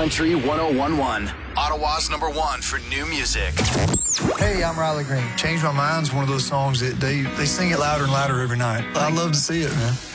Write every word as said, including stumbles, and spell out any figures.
Country one oh one one. Ottawa's number one for new music. Hey, I'm Riley Green. Change My Mind's one of those songs that they, they sing it louder and louder every night. I love to see it, man.